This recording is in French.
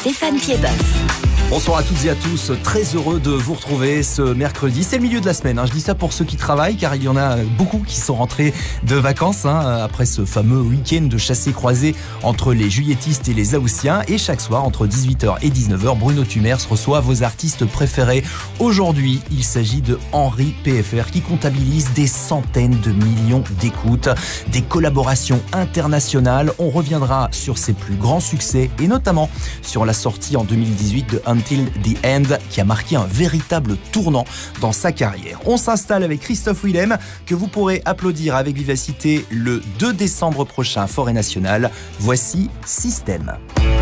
Stéphane Piedboeuf. Bonsoir à toutes et à tous, très heureux de vous retrouver ce mercredi. C'est le milieu de la semaine, je dis ça pour ceux qui travaillent, car il y en a beaucoup qui sont rentrés de vacances après ce fameux week-end de chassé-croisé entre les juilletistes et les haussiens. Et chaque soir, entre 18h et 19h, Bruno Tumers reçoit vos artistes préférés. Aujourd'hui, il s'agit de Henri PFR, qui comptabilise des centaines de millions d'écoutes, des collaborations internationales. On reviendra sur ses plus grands succès et notamment sur la sortie en 2018 de Until the End, qui a marqué un véritable tournant dans sa carrière. On s'installe avec Christophe Willem, que vous pourrez applaudir avec vivacité le 2 décembre prochain, Forêt Nationale. Voici Système.